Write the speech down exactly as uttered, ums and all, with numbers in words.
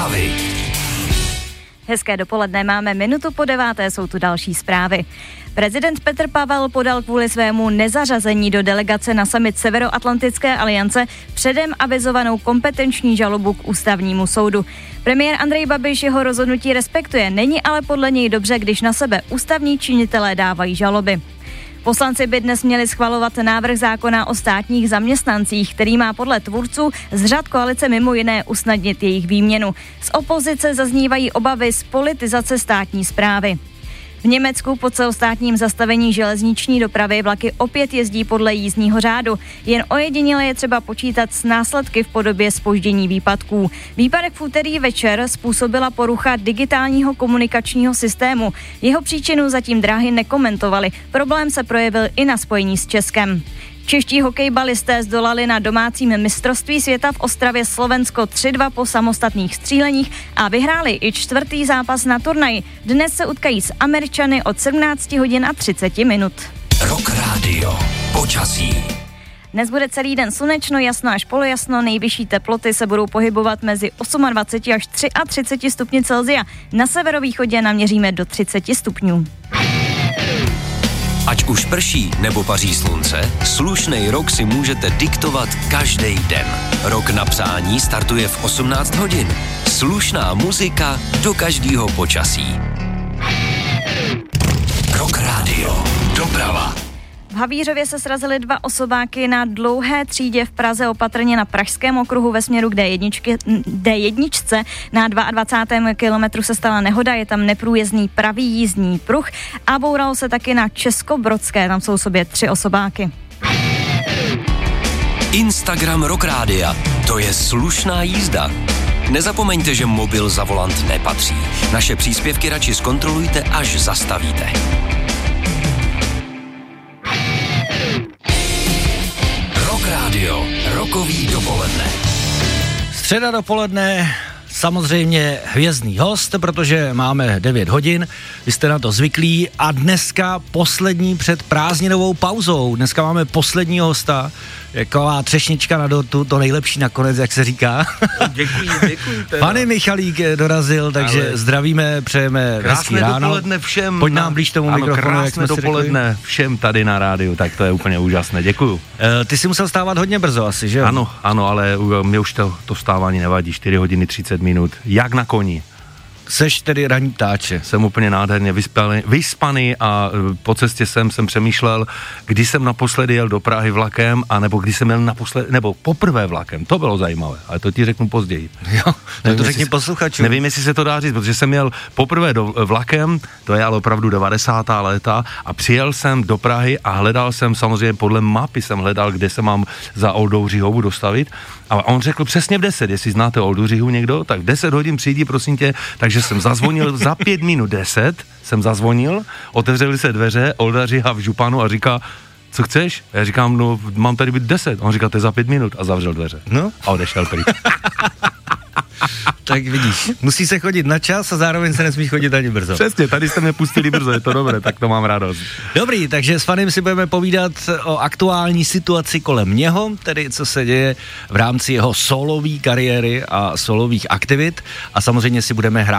Hezké dopoledne, máme minutu po deváté, jsou tu další zprávy. Prezident Petr Pavel podal kvůli svému nezařazení do delegace na summit Severoatlantické aliance předem avizovanou kompetenční žalobu k ústavnímu soudu. Premiér Andrej Babiš jeho rozhodnutí respektuje, není ale podle něj dobře, když na sebe ústavní činitelé dávají žaloby. Poslanci by dnes měli schvalovat návrh zákona o státních zaměstnancích, který má podle tvůrců z řad koalice mimo jiné usnadnit jejich výměnu. Z opozice zaznívají obavy z politizace státní správy. V Německu po celostátním zastavení železniční dopravy vlaky opět jezdí podle jízdního řádu. Jen ojediněle je třeba počítat s následky v podobě zpoždění výpadků. Výpadek v úterý večer způsobila porucha digitálního komunikačního systému. Jeho příčinu zatím dráhy nekomentovaly. Problém se projevil i na spojení s Českem. Čeští hokejbalisté zdolali na domácím mistrovství světa v Ostravě Slovensko tři dva po samostatných stříleních a vyhráli i čtvrtý zápas na turnaji. Dnes se utkají s Američany od sedmnáct hodin a třicet minut. Rock Radio. Počasí. Dnes bude celý den slunečno, jasno až polojasno, nejvyšší teploty se budou pohybovat mezi dvacet osm až třicet tři stupni Celsia. Na severovýchodě naměříme do třicet stupňů. Ať už prší nebo paří slunce, slušnej rok si můžete diktovat každý den. Rok na přání startuje v osmnáct hodin. Slušná muzika do každého počasí. Rock Radio. Doprava. V Havířově se srazily dva osobáky na Dlouhé třídě v Praze, opatrně na Pražském okruhu ve směru k D jedna. D jedna na dvacátém druhém kilometru se stala nehoda, je tam neprůjezdný pravý jízdní pruh a bouralo se taky na Českobrodské, tam jsou sobě tři osobáky. Instagram Rock Rádia, to je slušná jízda. Nezapomeňte, že mobil za volant nepatří. Naše příspěvky radši zkontrolujte, až zastavíte. Radio, rokový dopoledne. Středa dopoledne, samozřejmě hvězdný host, protože máme devět hodin, vy jste na to zvyklí a dneska poslední před prázdninovou pauzou. Dneska máme posledního hosta, jaková třešnička na dortu, to nejlepší nakonec, jak se říká. Děkuji, děkuji. Pane Michalík dorazil, takže ale zdravíme, přejeme hezký ráno. Krásné dopoledne všem. Pojď nám blíž tomu ano, mikrofonu, jak jsme si dopoledne řekli. Všem tady na rádiu, tak to je úplně úžasné, děkuju. E, ty jsi musel stávat hodně brzo asi, že jo? Ano, ano, ale mě už to, to vstávání nevadí, čtyři hodiny třicet minut, jak na koni. Seš tedy ranní ptáče. Jsem úplně nádherně vyspaný, vyspaný a po cestě jsem jsem přemýšlel, kdy jsem naposledy jel do Prahy vlakem, anebo kdy jsem jel naposledy, nebo poprvé vlakem. To bylo zajímavé, ale to ti řeknu později. Jo, nevím, to řekni posluchačům. Nevím, jestli se to dá říct, protože jsem jel poprvé do vlakem, to je ale opravdu devadesátá léta a přijel jsem do Prahy a hledal jsem samozřejmě podle mapy jsem hledal, kde se mám za Oldou Řihovu dostavit a on řekl přesně v deset, jestli znáte Oldu Řihu někdo, tak v deset hodin přijdi, prosím tě, takže jsem zazvonil za pět minut deset, jsem zazvonil, otevřeli se dveře, Olda Řiha v županu a říká, co chceš? Já říkám, no mám tady být deset. On říká, to je za pět minut a zavřel dveře. No? A odešel pryč. Tak vidíš, musí se chodit na čas a zároveň se nesmí chodit ani brzo. Přesně, tady jste mě pustili brzo, je to dobré, tak to mám radost. Dobrý, takže s Fanem si budeme povídat o aktuální situaci kolem něho, tedy co se děje v rámci jeho solové kariéry a solových aktivit a samozřejmě si budeme hrát